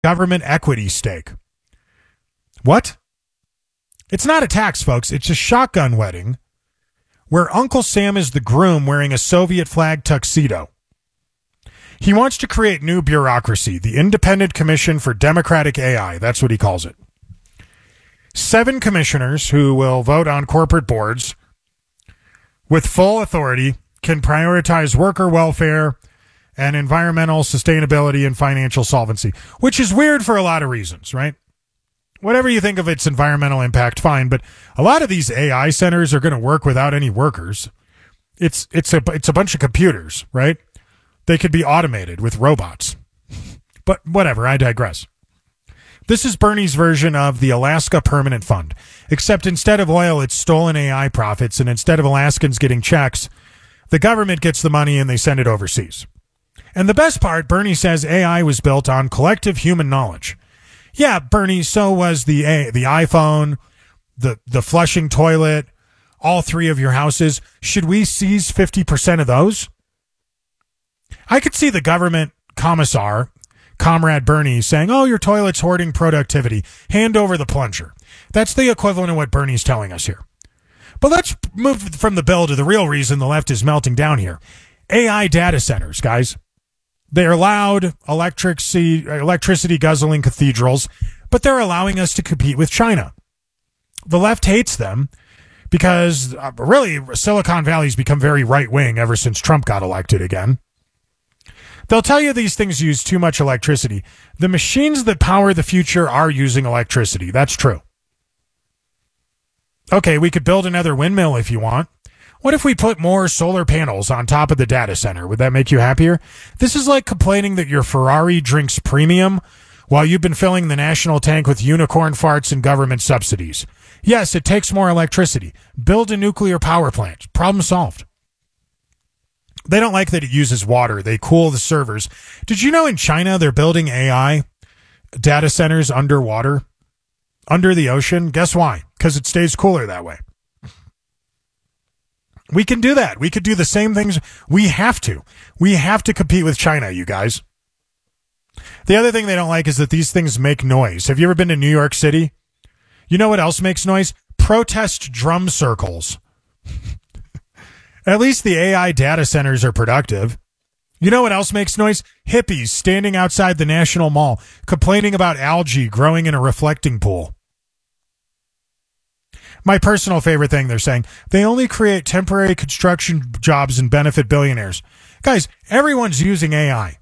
government equity stake. What? It's not a tax, folks. It's a shotgun wedding where Uncle Sam is the groom wearing a Soviet flag tuxedo. He wants to create new bureaucracy, the Independent Commission for Democratic AI. That's what he calls it. 7 commissioners who will vote on corporate boards with full authority can prioritize worker welfare and environmental sustainability and financial solvency, which is weird for a lot of reasons, right? Whatever you think of its environmental impact, fine, but a lot of these AI centers are going to work without any workers. It's a bunch of computers, right? They could be automated with robots. But whatever, I digress. This is Bernie's version of the Alaska Permanent Fund, except instead of oil, it's stolen AI profits, and instead of Alaskans getting checks, the government gets the money and they send it overseas. And the best part, Bernie says AI was built on collective human knowledge. Yeah, Bernie, so was the iPhone, the flushing toilet, all 3 of your houses. Should we seize 50% of those? I could see the government commissar, Comrade Bernie, saying, oh, your toilet's hoarding productivity. Hand over the plunger. That's the equivalent of what Bernie's telling us here. But let's move from the bill to the real reason the left is melting down here. AI data centers, guys. They're loud, electricity guzzling cathedrals, but they're allowing us to compete with China. The left hates them because really Silicon Valley's become very right-wing ever since Trump got elected again. They'll tell you these things use too much electricity. The machines that power the future are using electricity. That's true. Okay, we could build another windmill if you want. What if we put more solar panels on top of the data center? Would that make you happier? This is like complaining that your Ferrari drinks premium while you've been filling the national tank with unicorn farts and government subsidies. Yes, it takes more electricity. Build a nuclear power plant. Problem solved. They don't like that it uses water. They cool the servers. Did you know in China they're building AI data centers underwater, under the ocean? Guess why? Because it stays cooler that way. We can do that. We could do the same things. We have to. We have to compete with China, you guys. The other thing they don't like is that these things make noise. Have you ever been to New York City? You know what else makes noise? Protest drum circles. At least the AI data centers are productive. You know what else makes noise? Hippies standing outside the National Mall, complaining about algae growing in a reflecting pool. My personal favorite thing they're saying, they only create temporary construction jobs and benefit billionaires. Guys, everyone's using AI.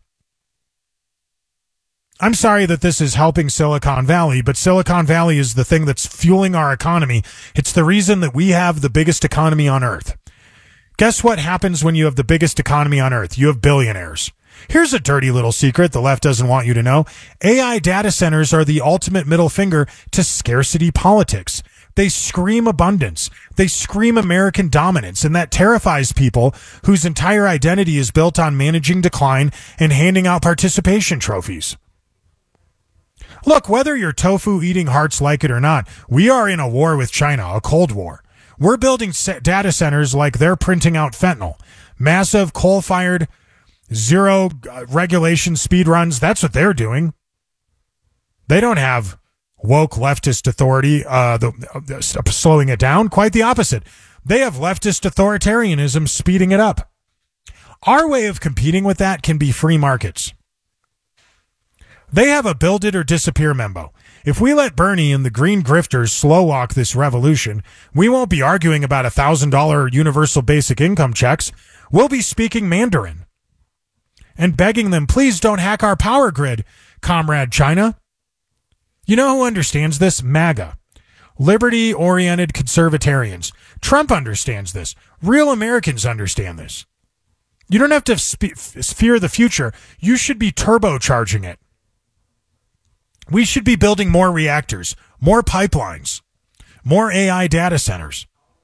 I'm sorry that this is helping Silicon Valley, but Silicon Valley is the thing that's fueling our economy. It's the reason that we have the biggest economy on earth. Guess what happens when you have the biggest economy on earth? You have billionaires. Here's a dirty little secret the left doesn't want you to know. AI data centers are the ultimate middle finger to scarcity politics. They scream abundance. They scream American dominance, and that terrifies people whose entire identity is built on managing decline and handing out participation trophies. Look, whether your tofu-eating hearts like it or not, we are in a war with China, a Cold War. We're building data centers like they're printing out fentanyl. Massive coal-fired, zero regulation speed runs. That's what they're doing. They don't have woke leftist authority slowing it down. Quite the opposite. They have leftist authoritarianism speeding it up. Our way of competing with that can be free markets. They have a build it or disappear memo. If we let Bernie and the green grifters slow walk this revolution, we won't be arguing about $1,000 universal basic income checks. We'll be speaking Mandarin and begging them, please don't hack our power grid, Comrade China. You know who understands this? MAGA. Liberty-oriented conservatarians. Trump understands this. Real Americans understand this. You don't have to fear the future. You should be turbocharging it. We should be building more reactors, more pipelines, more AI data centers.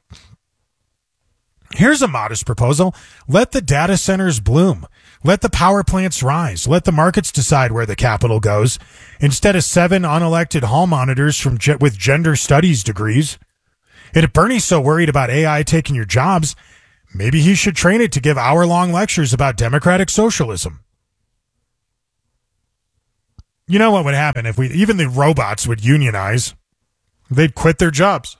Here's a modest proposal. Let the data centers bloom. Let the power plants rise. Let the markets decide where the capital goes, instead of 7 unelected hall monitors with gender studies degrees. And if Bernie's so worried about AI taking your jobs, maybe he should train it to give hour-long lectures about democratic socialism. You know what would happen if even the robots would unionize? They'd quit their jobs.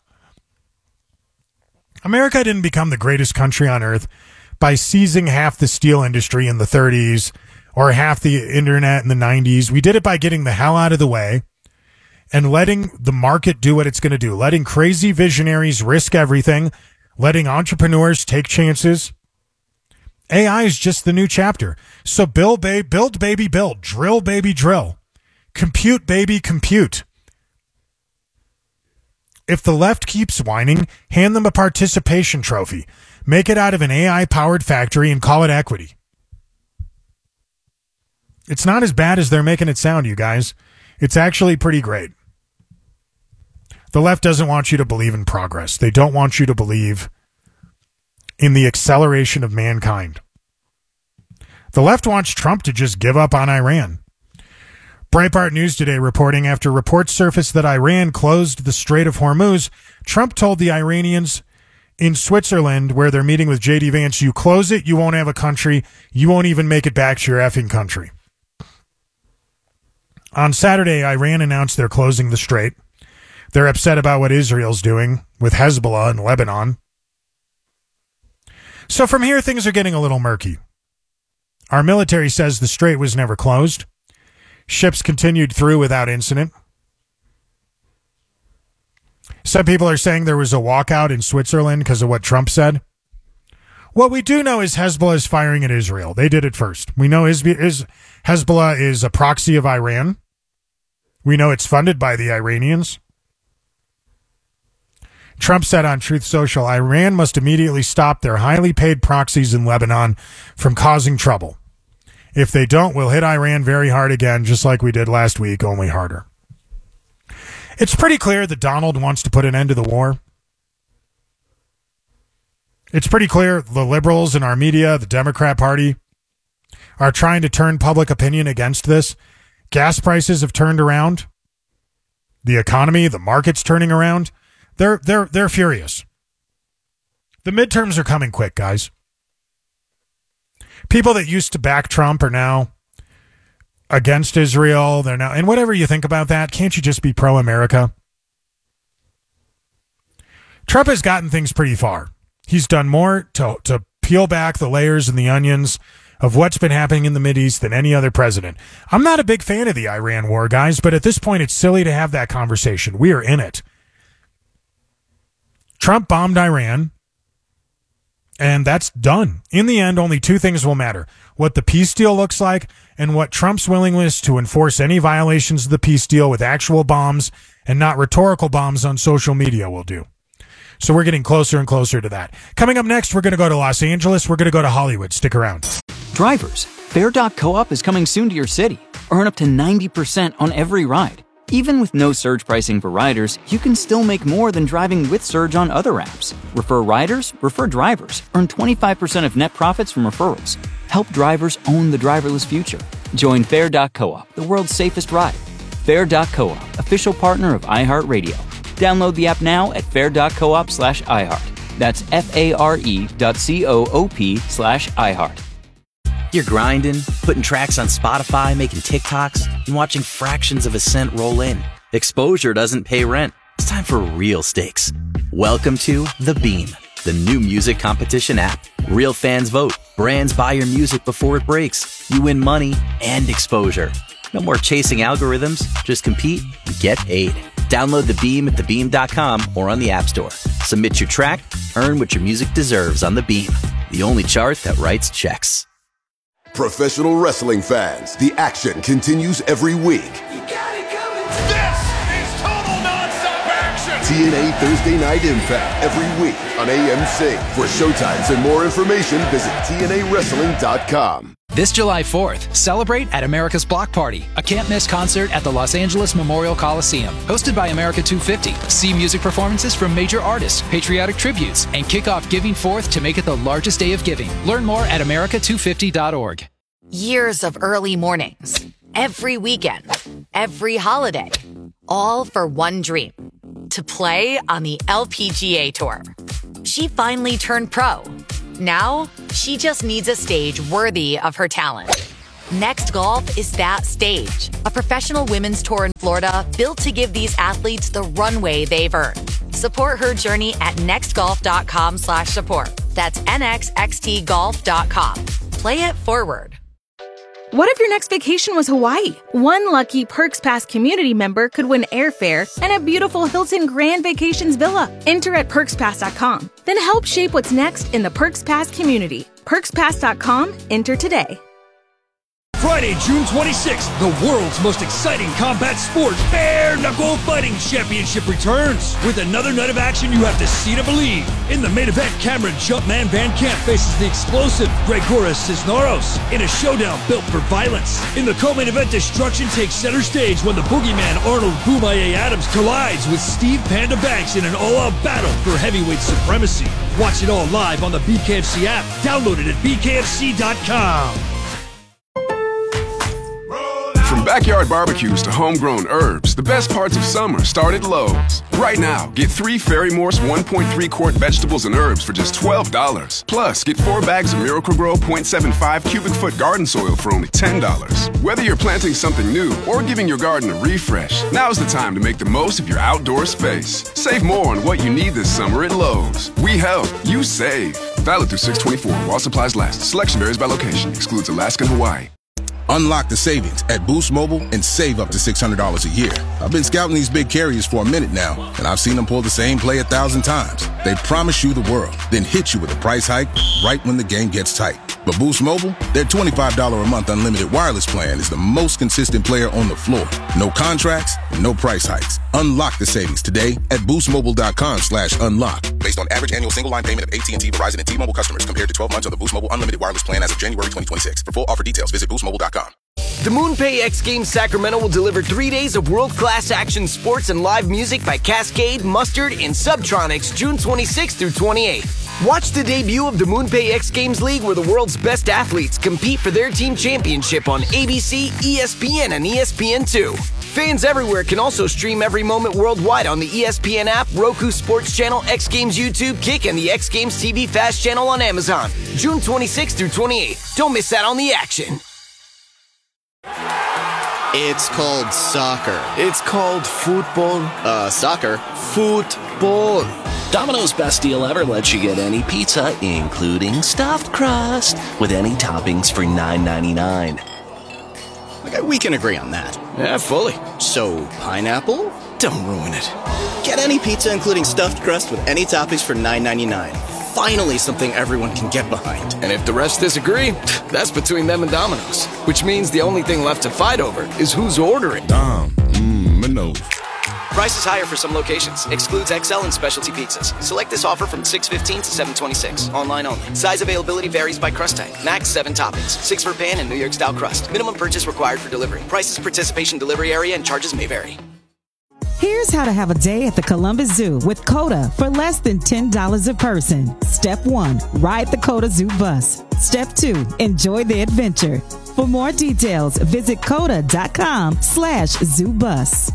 America didn't become the greatest country on earth by seizing half the steel industry in the 30s or half the internet in the 90s. We did it by getting the hell out of the way and letting the market do what it's going to do, letting crazy visionaries risk everything, letting entrepreneurs take chances. AI is just the new chapter. So build baby build, drill baby drill, compute baby compute. If the left keeps whining, hand them a participation trophy. Make it out of an AI-powered factory and call it equity. It's not as bad as they're making it sound, you guys. It's actually pretty great. The left doesn't want you to believe in progress. They don't want you to believe in the acceleration of mankind. The left wants Trump to just give up on Iran. Breitbart News today reporting after reports surfaced that Iran closed the Strait of Hormuz, Trump told the Iranians in Switzerland, where they're meeting with J.D. Vance, you close it, you won't have a country, you won't even make it back to your effing country. On Saturday, Iran announced they're closing the strait. They're upset about what Israel's doing with Hezbollah in Lebanon. So from here, things are getting a little murky. Our military says the strait was never closed. Ships continued through without incident. Some people are saying there was a walkout in Switzerland because of what Trump said. What we do know is Hezbollah is firing at Israel. They did it first. We know Hezbollah is a proxy of Iran. We know it's funded by the Iranians. Trump said on Truth Social, Iran must immediately stop their highly paid proxies in Lebanon from causing trouble. If they don't, we'll hit Iran very hard again, just like we did last week, only harder. It's pretty clear that Donald wants to put an end to the war. It's pretty clear the liberals in our media, the Democrat Party, are trying to turn public opinion against this. Gas prices have turned around. The economy, the market's turning around. They're furious. The midterms are coming quick, guys. People that used to back Trump are now against Israel. They're now, and whatever you think about that, can't you just be pro-America? Trump has gotten things pretty far. He's done more to peel back the layers and the onions of what's been happening in the Mideast than any other president. I'm not a big fan of the Iran war, guys, but at this point, it's silly to have that conversation. We are in it. Trump bombed Iran. And that's done. In the end, only two things will matter. What the peace deal looks like and what Trump's willingness to enforce any violations of the peace deal with actual bombs and not rhetorical bombs on social media will do. So we're getting closer and closer to that. Coming up next, we're going to go to Los Angeles. We're going to go to Hollywood. Stick around. Drivers, Fair.coop is coming soon to your city. Earn up to 90% on every ride. Even with no surge pricing for riders, you can still make more than driving with Surge on other apps. Refer riders, refer drivers. Earn 25% of net profits from referrals. Help drivers own the driverless future. Join Fair.coop, the world's safest ride. Fair.coop, official partner of iHeartRadio. Download the app now at fair.coop/iHeart. That's FARE.coop/iHeart. You're grinding, putting tracks on Spotify, making TikToks, and watching fractions of a cent roll in. Exposure doesn't pay rent. It's time for real stakes. Welcome to The Beam, the new music competition app. Real fans vote. Brands buy your music before it breaks. You win money and exposure. No more chasing algorithms. Just compete and get paid. Download The Beam at thebeam.com or on the App Store. Submit your track, earn what your music deserves on The Beam, the only chart that writes checks. Professional wrestling fans, the action continues every week. You got it coming. This is total nonstop action. TNA Thursday Night Impact every week on AMC. For showtimes and more information, visit TNAWrestling.com. This July 4th, celebrate at America's Block Party, a can't-miss concert at the Los Angeles Memorial Coliseum. Hosted by America 250. See music performances from major artists, patriotic tributes, and kick off Giving Forth to make it the largest day of giving. Learn more at America250.org. Years of early mornings, every weekend, every holiday, all for one dream, to play on the LPGA Tour. She finally turned pro. Now, she just needs a stage worthy of her talent. Next Golf is that stage. A professional women's tour in Florida built to give these athletes the runway they've earned. Support her journey at nextgolf.com/support. That's nxxtgolf.com. Play it forward. What if your next vacation was Hawaii? One lucky Perks Pass community member could win airfare and a beautiful Hilton Grand Vacations villa. Enter at PerksPass.com. Then help shape what's next in the Perks Pass community. PerksPass.com. Enter today. Friday, June 26th, the world's most exciting combat sport, Bare Knuckle Fighting Championship returns. With another night of action you have to see to believe. In the main event, Cameron Jumpman Van Camp faces the explosive Gregoras Cisneros in a showdown built for violence. In the co-main event, destruction takes center stage when the boogeyman Arnold Boomaye Adams collides with Steve Panda Banks in an all-out battle for heavyweight supremacy. Watch it all live on the BKFC app. Download it at bkfc.com. From backyard barbecues to homegrown herbs, the best parts of summer start at Lowe's. Right now, get 3 Ferry Morse 1.3 quart vegetables and herbs for just $12. Plus, get 4 bags of Miracle-Gro 0.75 cubic foot garden soil for only $10. Whether you're planting something new or giving your garden a refresh, now's the time to make the most of your outdoor space. Save more on what you need this summer at Lowe's. We help, you save. Valid through 6/24 while supplies last. Selection varies by location. Excludes Alaska and Hawaii. Unlock the savings at Boost Mobile and save up to $600 a year. I've been scouting these big carriers for a minute now, and I've seen them pull the same play 1,000 times. They promise you the world, then hit you with a price hike right when the game gets tight. But Boost Mobile, their $25 a month unlimited wireless plan is the most consistent player on the floor. No contracts, no price hikes. Unlock the savings today at boostmobile.com/unlock. Based on average annual single line payment of AT&T, Verizon, and T-Mobile customers compared to 12 months of the Boost Mobile unlimited wireless plan as of January 2026. For full offer details, visit boostmobile.com. The MoonPay X Games Sacramento will deliver 3 days of world-class action sports and live music by Cascade, Mustard, and Subtronics June 26th through 28th. Watch the debut of the MoonPay X Games League where the world's best athletes compete for their team championship on ABC, ESPN, and ESPN2. Fans everywhere can also stream every moment worldwide on the ESPN app, Roku Sports Channel, X Games YouTube, Kick, and the X Games TV Fast channel on Amazon. June 26th through 28th. Don't miss out on the action. It's called soccer. It's called football. Soccer. Football. Domino's best deal ever lets you get any pizza, including stuffed crust, with any toppings for $9.99. Okay, we can agree on that. Yeah, fully. So, pineapple? Don't ruin it. Get any pizza, including stuffed crust, with any toppings for $9.99. Finally, something everyone can get behind. And if the rest disagree, that's between them and Domino's. Which means the only thing left to fight over is who's ordering. Domino's. Price is higher for some locations. Excludes XL and specialty pizzas. Select this offer from 6/15 to 7/26. Online only. Size availability varies by crust type. Max 7 toppings. 6 for pan and New York style crust. Minimum purchase required for delivery. Prices, participation, delivery area, and charges may vary. Here's how to have a day at the Columbus Zoo with COTA for less than $10 a person. Step 1, ride the COTA Zoo bus. Step 2, enjoy the adventure. For more details, visit COTA.com/ZooBus.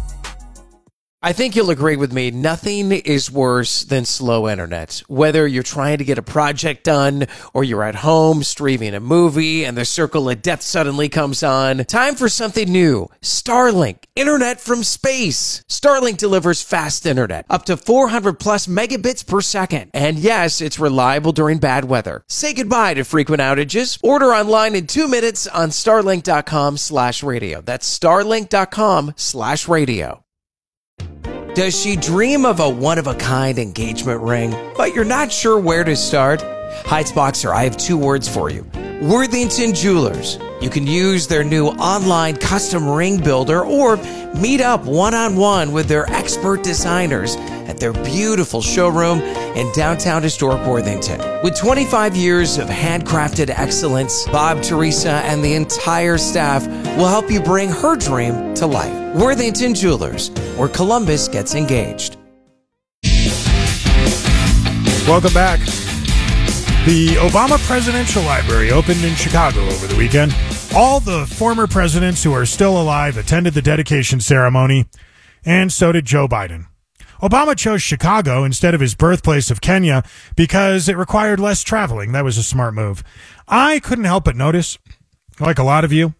I think you'll agree with me, nothing is worse than slow internet. Whether you're trying to get a project done or you're at home streaming a movie and the circle of death suddenly comes on, time for something new. Starlink, internet from space. Starlink delivers fast internet, up to 400 plus megabits per second. And yes, it's reliable during bad weather. Say goodbye to frequent outages. Order online in 2 minutes on starlink.com/radio. That's starlink.com/radio. Does she dream of a one-of-a-kind engagement ring, but you're not sure where to start? Heights Boxer, I have 2 words for you. Worthington Jewelers. You can use their new online custom ring builder or meet up one-on-one with their expert designers at their beautiful showroom in downtown historic Worthington. With 25 years of handcrafted excellence, Bob, Teresa, and the entire staff will help you bring her dream to life. Worthington Jewelers, where Columbus gets engaged. Welcome back. The Obama Presidential Library opened in Chicago over the weekend. All the former presidents who are still alive attended the dedication ceremony, and so did Joe Biden. Obama chose Chicago instead of his birthplace of Kenya because it required less traveling. That was a smart move. I couldn't help but notice, like a lot of you,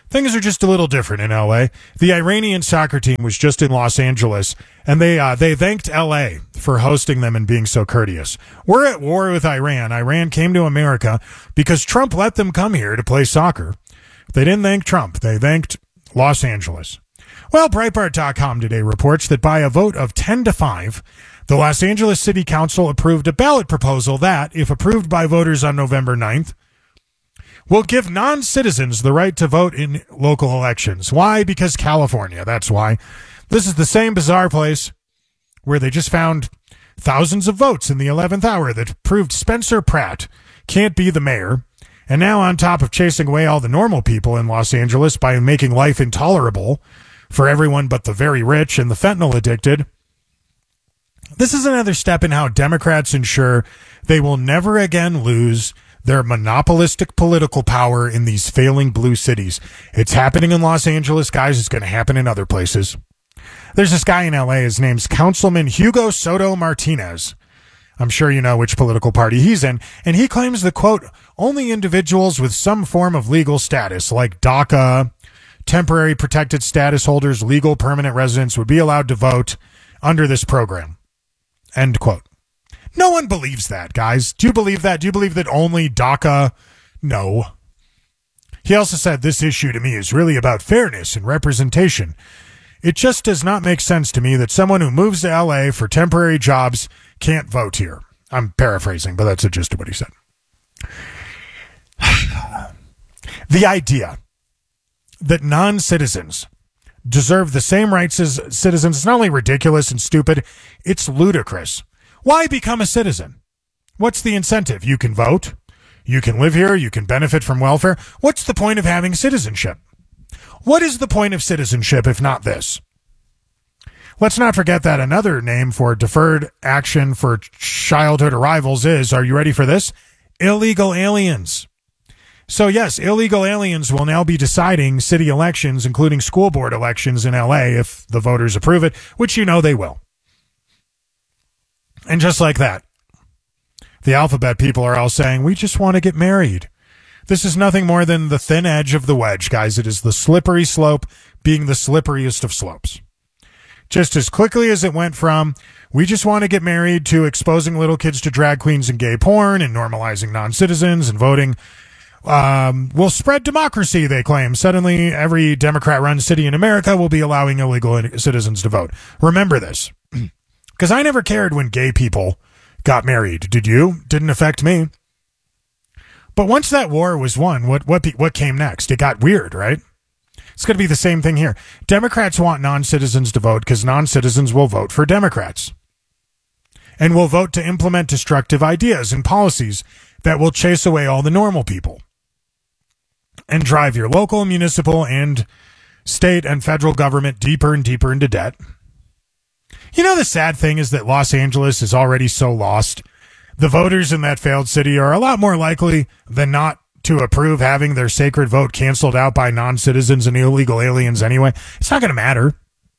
Things are just a little different in LA. The Iranian soccer team was just in Los Angeles, and they thanked LA for hosting them and being so courteous. We're at war with Iran. Iran came to America because Trump let them come here to play soccer. They didn't thank Trump. They thanked Los Angeles. Well, Breitbart.com today reports that by a vote of 10-5, the Los Angeles City Council approved a ballot proposal that, if approved by voters on November 9th, will give non-citizens the right to vote in local elections. Why? Because California. That's why. This is the same bizarre place where they just found thousands of votes in the 11th hour that proved Spencer Pratt can't be the mayor. And now, on top of chasing away all the normal people in Los Angeles by making life intolerable for everyone but the very rich and the fentanyl addicted, this is another step in how Democrats ensure they will never again lose their monopolistic political power in these failing blue cities. It's happening in Los Angeles, guys. It's going to happen in other places. There's this guy in LA. His name's Councilman Hugo Soto Martinez. I'm sure you know which political party he's in. And he claims that, quote, only individuals with some form of legal status, like DACA, temporary protected status holders, legal permanent residents, would be allowed to vote under this program. End quote. No one believes that, guys. Do you believe that? Do you believe that only DACA? No. He also said, this issue to me is really about fairness and representation. It just does not make sense to me that someone who moves to LA for temporary jobs can't vote here. I'm paraphrasing, but that's the gist of what he said. The idea that non-citizens deserve the same rights as citizens is not only ridiculous and stupid, it's ludicrous. Why become a citizen? What's the incentive? You can vote. You can live here. You can benefit from welfare. What's the point of having citizenship? What is the point of citizenship if not this? Let's not forget that another name for deferred action for childhood arrivals is, are you ready for this? Illegal aliens. So yes, illegal aliens will now be deciding city elections, including school board elections in LA if the voters approve it, which you know they will. And just like that, the alphabet people are all saying, we just want to get married. This is nothing more than the thin edge of the wedge, guys. It is the slippery slope being the slipperiest of slopes. Just as quickly as it went from, we just want to get married, to exposing little kids to drag queens and gay porn and normalizing non-citizens and voting will spread democracy, they claim. Suddenly, every Democrat-run city in America will be allowing illegal citizens to vote. Remember this, because I never cared when gay people got married. Did you? Didn't affect me. But once that war was won, what came next? It got weird, right? It's going to be the same thing here. Democrats want non-citizens to vote because non-citizens will vote for Democrats and will vote to implement destructive ideas and policies that will chase away all the normal people and drive your local, municipal, and state and federal government deeper and deeper into debt. You know, the sad thing is that Los Angeles is already so lost. The voters in that failed city are a lot more likely than not to approve having their sacred vote canceled out by non-citizens and illegal aliens anyway. It's not going to matter.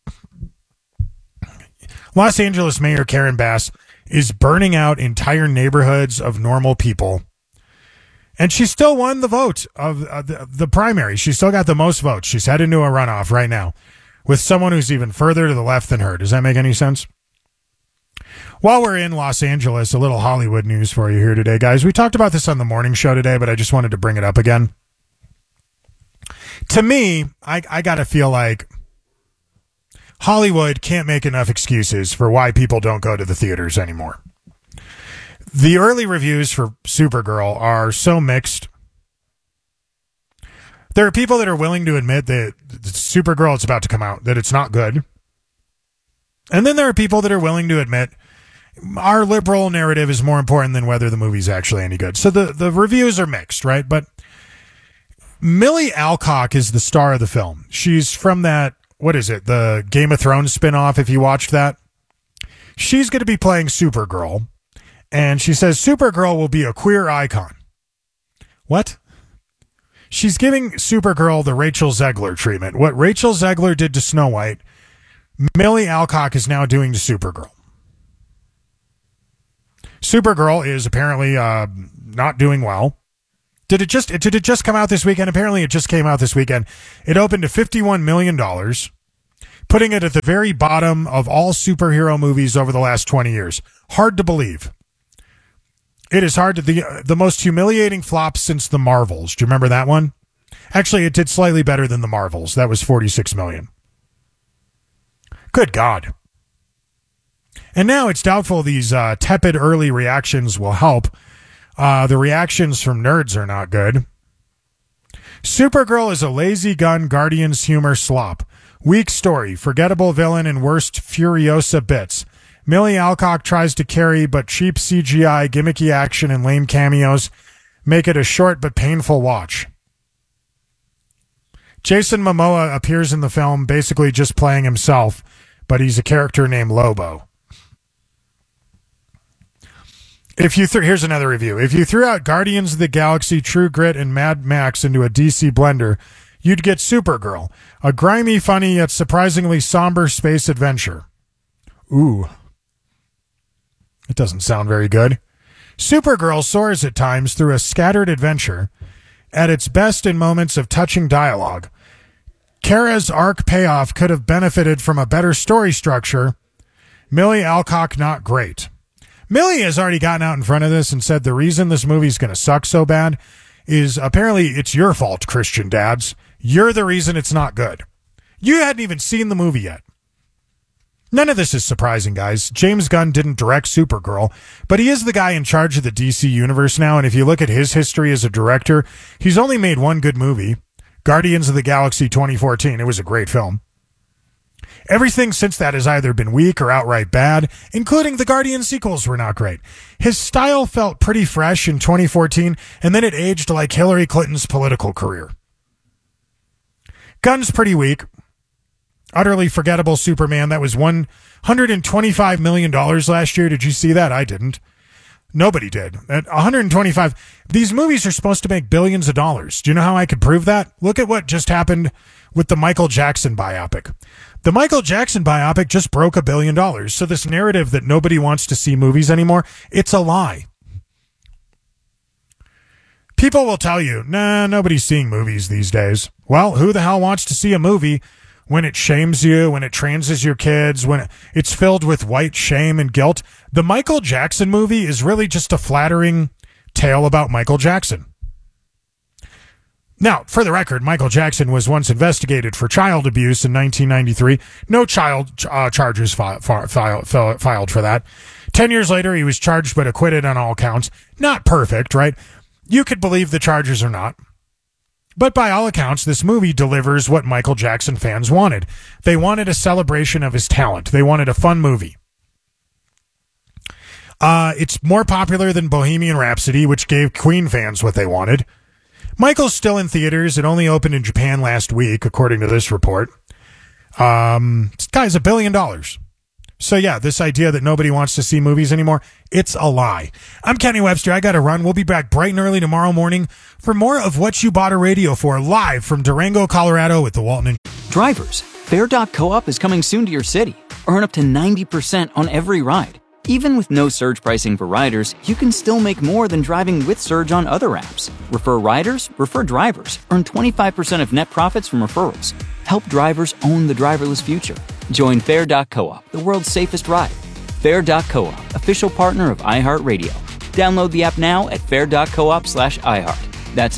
Los Angeles Mayor Karen Bass is burning out entire neighborhoods of normal people. And she still won the vote of the primary. She still got the most votes. She's headed into a runoff right now with someone who's even further to the left than her. Does that make any sense? While we're in Los Angeles, a little Hollywood news for you here today, guys. We talked about this on the morning show today, but I just wanted to bring it up again. To me, I got to feel like Hollywood can't make enough excuses for why people don't go to the theaters anymore. The early reviews for Supergirl are so mixed. There are people that are willing to admit that Supergirl is about to come out, that it's not good. And then there are people that are willing to admit our liberal narrative is more important than whether the movie's actually any good. So the reviews are mixed, right? But Millie Alcock is the star of the film. She's from that, what is it, the Game of Thrones spinoff, if you watched that. She's going to be playing Supergirl. And she says Supergirl will be a queer icon. What? She's giving Supergirl the Rachel Zegler treatment. What Rachel Zegler did to Snow White, Millie Alcock is now doing to Supergirl. Supergirl is apparently not doing well. Did it just come out this weekend? Apparently it just came out this weekend. It opened to $51 million, putting it at the very bottom of all superhero movies over the last 20 years. Hard to believe. It is hard to the most humiliating flop since The Marvels. Do you remember that one? Actually, it did slightly better than The Marvels. That was $46 million. Good God. And now it's doubtful these tepid early reactions will help. The reactions from nerds are not good. Supergirl is a lazy gun Guardians humor slop. Weak story, forgettable villain, and worst Furiosa bits. Millie Alcock tries to carry, but cheap CGI, gimmicky action, and lame cameos make it a short but painful watch. Jason Momoa appears in the film basically just playing himself, but he's a character named Lobo. Here's another review. If you threw out Guardians of the Galaxy, True Grit, and Mad Max into a DC blender, you'd get Supergirl, a grimy, funny, yet surprisingly somber space adventure. Ooh. It doesn't sound very good. Supergirl soars at times through a scattered adventure, at its best in moments of touching dialogue. Kara's arc payoff could have benefited from a better story structure. Millie Alcock, not great. Millie has already gotten out in front of this and said the reason this movie's going to suck so bad is apparently it's your fault, Christian dads. You're the reason it's not good. You hadn't even seen the movie yet. None of this is surprising, guys. James Gunn didn't direct Supergirl, but he is the guy in charge of the DC universe now, and if you look at his history as a director, he's only made one good movie, Guardians of the Galaxy 2014. It was a great film. Everything since that has either been weak or outright bad, including the Guardian sequels were not great. His style felt pretty fresh in 2014, and then it aged like Hillary Clinton's political career. Gunn's pretty weak. Utterly forgettable Superman. That was $125 million last year. Did you see that? I didn't. Nobody did. At 125, these movies are supposed to make billions of dollars. Do you know how I could prove that? Look at what just happened with the Michael Jackson biopic. The Michael Jackson biopic just broke $1 billion. So this narrative that nobody wants to see movies anymore, it's a lie. People will tell you, nah, nobody's seeing movies these days. Well, who the hell wants to see a movie when it shames you, when it transes your kids, when it's filled with white shame and guilt? The Michael Jackson movie is really just a flattering tale about Michael Jackson. Now, for the record, Michael Jackson was once investigated for child abuse in 1993. No child charges filed for that. 10 years later, he was charged but acquitted on all counts. Not perfect, right? You could believe the charges or not. But by all accounts, this movie delivers what Michael Jackson fans wanted. They wanted a celebration of his talent. They wanted a fun movie. It's more popular than Bohemian Rhapsody, which gave Queen fans what they wanted. Michael's still in theaters. It only opened in Japan last week, according to this report. This guy's $1 billion. So yeah, this idea that nobody wants to see movies anymore, it's a lie. I'm Kenny Webster. I got to run. We'll be back bright and early tomorrow morning for more of What You Bought a Radio For, live from Durango, Colorado with the Walton. Drivers, Fair.coop is coming soon to your city. Earn up to 90% on every ride. Even with no surge pricing for riders, you can still make more than driving with surge on other apps. Refer riders, refer drivers. Earn 25% of net profits from referrals. Help drivers own the driverless future. Join Fair.coop, the world's safest ride. Fair.coop, official partner of iHeartRadio. Download the app now at fair.coop/iHeart. That's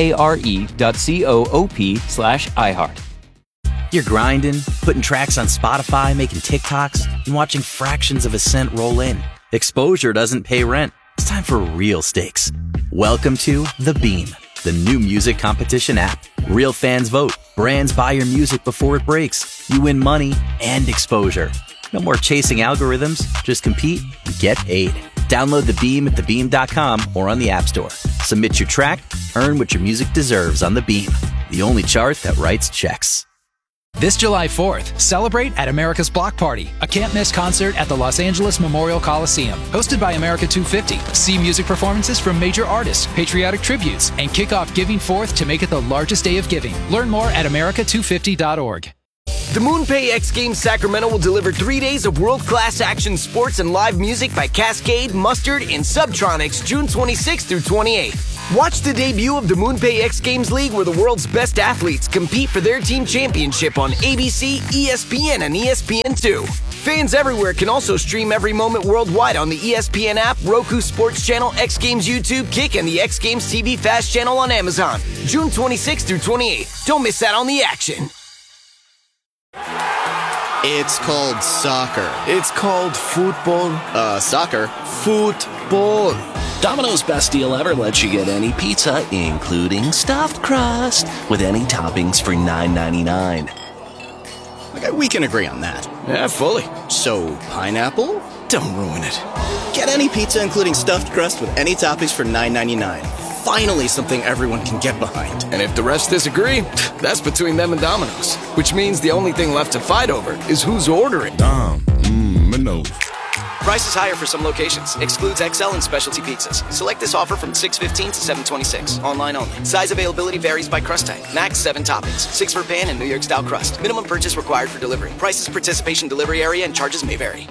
FARE.coop/iHeart. You're grinding, putting tracks on Spotify, making TikToks, and watching fractions of a cent roll in. Exposure doesn't pay rent. It's time for real stakes. Welcome to The Beam, the new music competition app. Real fans vote. Brands buy your music before it breaks. You win money and exposure. No more chasing algorithms. Just compete and get paid. Download The Beam at thebeam.com or on the App Store. Submit your track, earn what your music deserves on The Beam, the only chart that writes checks. This July 4th, celebrate at America's Block Party, a can't-miss concert at the Los Angeles Memorial Coliseum. Hosted by America 250. See music performances from major artists, patriotic tributes, and kick off Giving Forth to make it the largest day of giving. Learn more at america250.org. The MoonPay X Games Sacramento will deliver 3 days of world-class action sports and live music by Cascade, Mustard, and Subtronics June 26th through 28th. Watch the debut of the MoonPay X Games League, where the world's best athletes compete for their team championship on ABC, ESPN, and ESPN2. Fans everywhere can also stream every moment worldwide on the ESPN app, Roku Sports Channel, X Games YouTube, Kick, and the X Games TV Fast channel on Amazon. June 26th through 28th. Don't miss out on the action. It's called soccer. It's called football. Soccer. Football. Domino's Best Deal Ever lets you get any pizza, including stuffed crust, with any toppings for $9.99. Okay, we can agree on that. Yeah, fully. So, pineapple? Don't ruin it. Get any pizza, including stuffed crust, with any toppings for $9.99. Finally, something everyone can get behind. And if the rest disagree, that's between them and Domino's. Which means the only thing left to fight over is who's ordering. Domino's. Price is higher for some locations. Excludes XL and specialty pizzas. Select this offer from 6/15 to 7/26. Online only. Size availability varies by crust type. Max 7 toppings. 6 for pan and New York style crust. Minimum purchase required for delivery. Prices, participation, delivery area, and charges may vary.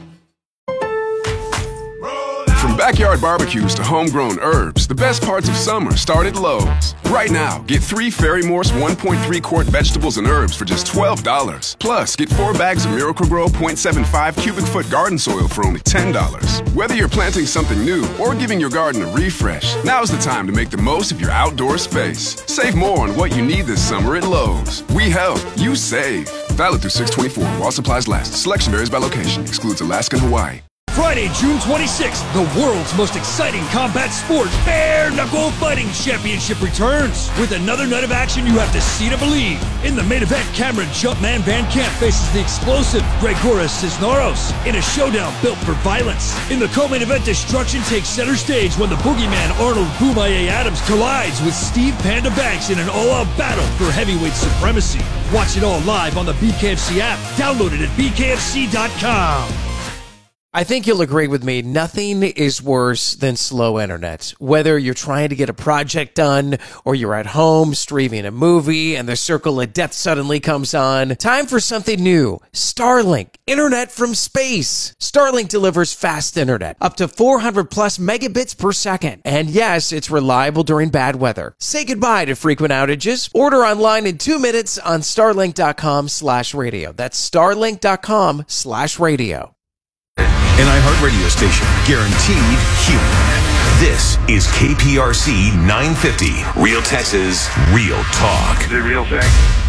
From backyard barbecues to homegrown herbs, the best parts of summer start at Lowe's. Right now, get 3 Ferry Morse 1.3 quart vegetables and herbs for just $12. Plus, get 4 bags of Miracle-Gro 0.75 cubic foot garden soil for only $10. Whether you're planting something new or giving your garden a refresh, now's the time to make the most of your outdoor space. Save more on what you need this summer at Lowe's. We help, you save. Valid through 6/24 while supplies last. Selection varies by location. Excludes Alaska and Hawaii. Friday, June 26th, the world's most exciting combat sport, Bare Knuckle Fighting Championship returns. With another night of action you have to see to believe. In the main event, Cameron Jumpman Van Camp faces the explosive Gregoras Cisneros in a showdown built for violence. In the co-main event, destruction takes center stage when the boogeyman Arnold Boomaye Adams collides with Steve Panda Banks in an all-out battle for heavyweight supremacy. Watch it all live on the BKFC app. Download it at bkfc.com. I think you'll agree with me, nothing is worse than slow internet. Whether you're trying to get a project done or you're at home streaming a movie and the circle of death suddenly comes on, time for something new. Starlink, internet from space. Starlink delivers fast internet, up to 400 plus megabits per second. And yes, it's reliable during bad weather. Say goodbye to frequent outages. Order online in 2 minutes on starlink.com/radio. That's starlink.com/radio. An iHeartRadio station, guaranteed human. This is KPRC 950, Real Texas, Real Talk. The real thing.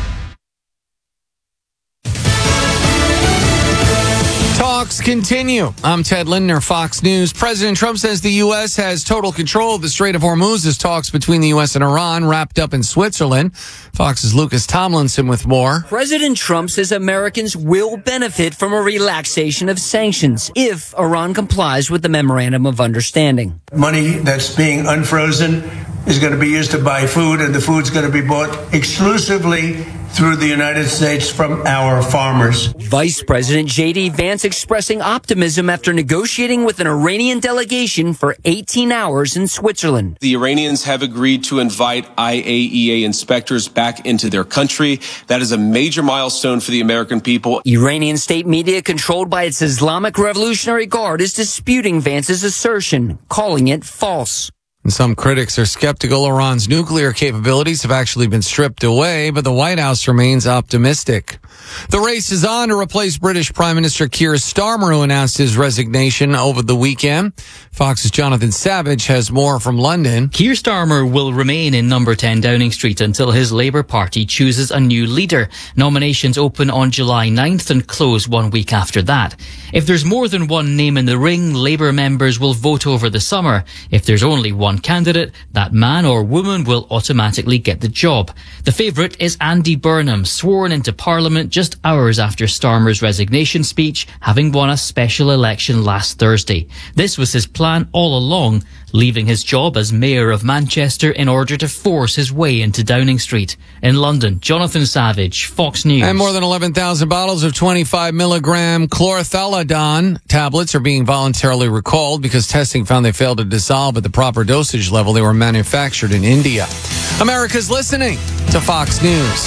Talks continue. I'm Ted Lindner, Fox News. President Trump says the U.S. has total control of the Strait of Hormuz as talks between the U.S. and Iran wrapped up in Switzerland. Fox's Lucas Tomlinson with more. President Trump says Americans will benefit from a relaxation of sanctions if Iran complies with the Memorandum of Understanding. Money that's being unfrozen is going to be used to buy food, and the food's going to be bought exclusively through the United States from our farmers. Vice President J.D. Vance expressing optimism after negotiating with an Iranian delegation for 18 hours in Switzerland. The Iranians have agreed to invite IAEA inspectors back into their country. That is a major milestone for the American people. Iranian state media controlled by its Islamic Revolutionary Guard is disputing Vance's assertion, calling it false. And some critics are skeptical Iran's nuclear capabilities have actually been stripped away, but the White House remains optimistic. The race is on to replace British Prime Minister Keir Starmer, who announced his resignation over the weekend. Fox's Jonathan Savage has more from London. Keir Starmer will remain in number 10 Downing Street until his Labour Party chooses a new leader. Nominations open on July 9th and close 1 week after that. If there's more than one name in the ring, Labour members will vote over the summer. If there's only one candidate, that man or woman will automatically get the job. The favourite is Andy Burnham, sworn into Parliament just hours after Starmer's resignation speech, having won a special election last Thursday. This was his plan all along, leaving his job as Mayor of Manchester in order to force his way into Downing Street. In London, Jonathan Savage, Fox News. And more than 11,000 bottles of 25 milligram chlorthalidone tablets are being voluntarily recalled because testing found they failed to dissolve at the proper dosage level. They were manufactured in India. America's listening to Fox News.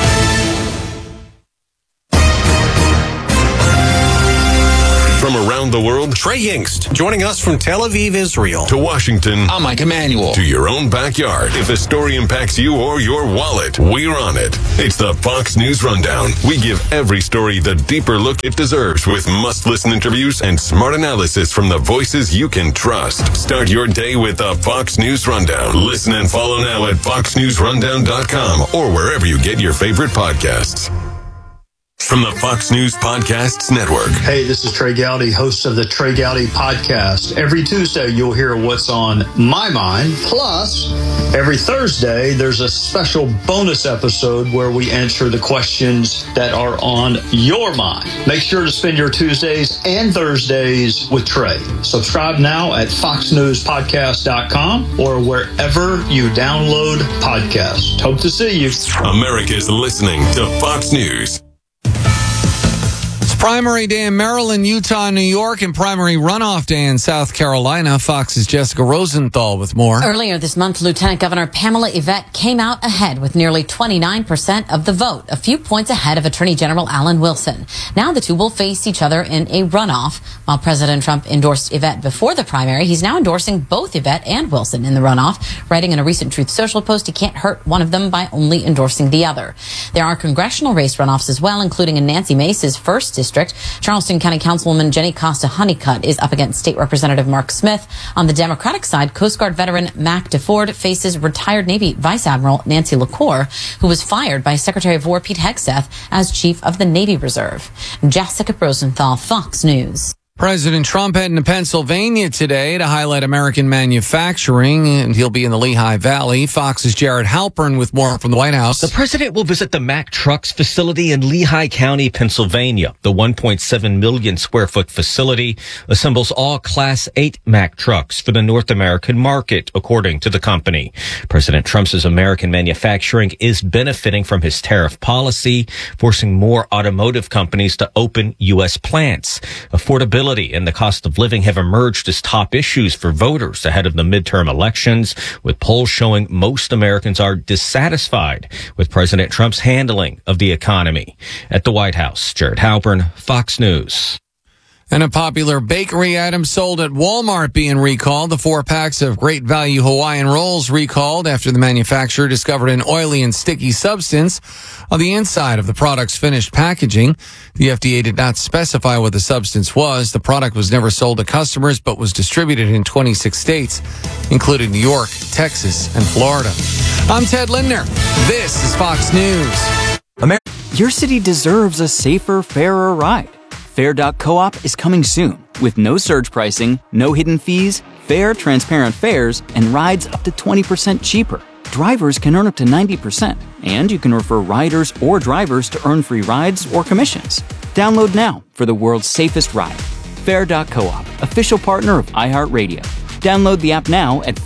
From around the world? Trey Yingst, joining us from Tel Aviv, Israel. To Washington. I'm Mike Emanuel. To your own backyard. If a story impacts you or your wallet, we're on it. It's the Fox News Rundown. We give every story the deeper look it deserves with must-listen interviews and smart analysis from the voices you can trust. Start your day with the Fox News Rundown. Listen and follow now at foxnewsrundown.com or wherever you get your favorite podcasts. From the Fox News Podcasts Network. Hey, this is Trey Gowdy, host of the Trey Gowdy Podcast. Every Tuesday, you'll hear what's on my mind. Plus, every Thursday, there's a special bonus episode where we answer the questions that are on your mind. Make sure to spend your Tuesdays and Thursdays with Trey. Subscribe now at foxnewspodcast.com or wherever you download podcasts. Hope to see you. America's listening to Fox News. Primary day in Maryland, Utah, New York, and primary runoff day in South Carolina. Fox's Jessica Rosenthal with more. Earlier this month, Lieutenant Governor Pamela Yvette came out ahead with nearly 29% of the vote, a few points ahead of Attorney General Alan Wilson. Now the two will face each other in a runoff. While President Trump endorsed Yvette before the primary, he's now endorsing both Yvette and Wilson in the runoff, writing in a recent Truth Social post he can't hurt one of them by only endorsing the other. There are congressional race runoffs as well, including in Nancy Mace's 1st District. Charleston County Councilwoman Jenny Costa Honeycutt is up against State Representative Mark Smith. On the Democratic side, Coast Guard veteran Mac DeFord faces retired Navy Vice Admiral Nancy LaCour, who was fired by Secretary of War Pete Hegseth as Chief of the Navy Reserve. Jessica Rosenthal, Fox News. President Trump heading to Pennsylvania today to highlight American manufacturing, and he'll be in the Lehigh Valley. Fox's Jared Halpern with more from the White House. The president will visit the Mack Trucks facility in Lehigh County, Pennsylvania. The 1.7 million square foot facility assembles all Class 8 Mack trucks for the North American market, according to the company. President Trump's American manufacturing is benefiting from his tariff policy, forcing more automotive companies to open U.S. plants. Affordability and the cost of living have emerged as top issues for voters ahead of the midterm elections, with polls showing most Americans are dissatisfied with President Trump's handling of the economy. At the White House, Jared Halpern, Fox News. And a popular bakery item sold at Walmart being recalled. The 4 packs of Great Value Hawaiian Rolls recalled after the manufacturer discovered an oily and sticky substance on the inside of the product's finished packaging. The FDA did not specify what the substance was. The product was never sold to customers, but was distributed in 26 states, including New York, Texas, and Florida. I'm Ted Lindner. This is Fox News. Your city deserves a safer, fairer ride. Fair.coop is coming soon with no surge pricing, no hidden fees, fair, transparent fares, and rides up to 20% cheaper. Drivers can earn up to 90%, and you can refer riders or drivers to earn free rides or commissions. Download now for the world's safest ride. Fair.coop, official partner of iHeartRadio. Download the app now at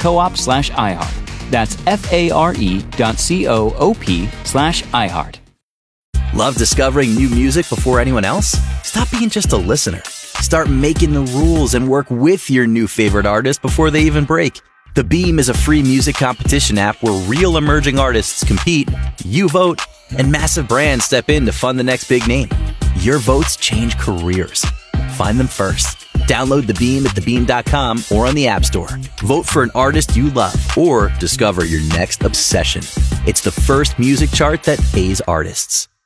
fair.coop/iHeart. That's FARE.coop/iHeart. Love discovering new music before anyone else? Stop being just a listener. Start making the rules and work with your new favorite artist before they even break. The Beam is a free music competition app where real emerging artists compete, you vote, and massive brands step in to fund the next big name. Your votes change careers. Find them first. Download The Beam at thebeam.com or on the App Store. Vote for an artist you love or discover your next obsession. It's the first music chart that pays artists.